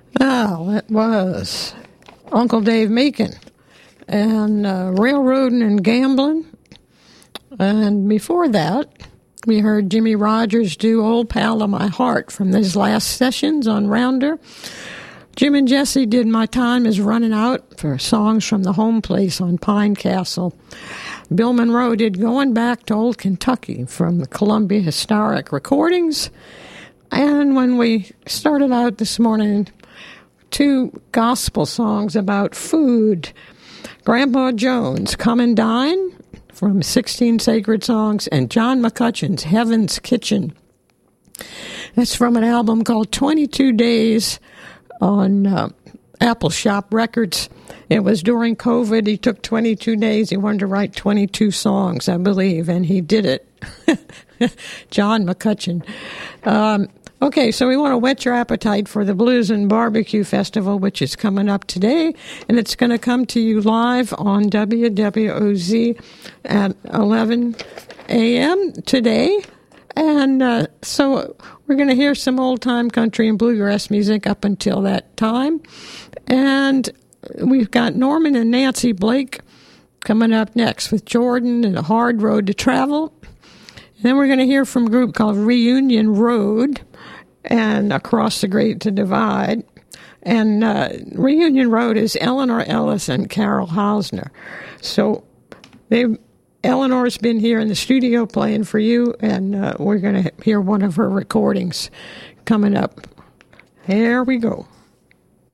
Well, it was Uncle Dave Meekin and Railroading and Gambling. And before that, we heard Jimmy Rogers do Old Pal of My Heart from his last sessions on Rounder. Jim and Jesse did My Time Is Running Out for songs from the home place on Pine Castle. Bill Monroe did Going Back to Old Kentucky from the Columbia Historic Recordings. And when we started out this morning, 2 gospel songs about food. Grandpa Jones, Come and Dine from 16 Sacred Songs, and John McCutcheon's Heaven's Kitchen. That's from an album called 22 Days on Apple Shop Records. It was during COVID. He took 22 days. He wanted to write 22 songs, I believe, and he did it. John McCutcheon. Okay, so we want to whet your appetite for the Blues and Barbecue Festival, which is coming up today, and it's going to come to you live on WWOZ at 11 a.m. today. And so we're going to hear some old-time country and bluegrass music up until that time. And we've got Norman and Nancy Blake coming up next with Jordan and A Hard Road to Travel. And then we're going to hear from a group called Reunion Road and Across the Great Divide. And Reunion Road is Eleanor Ellis and Carol Hausner. So Eleanor's been here in the studio playing for you, and we're going to hear one of her recordings coming up. Here we go.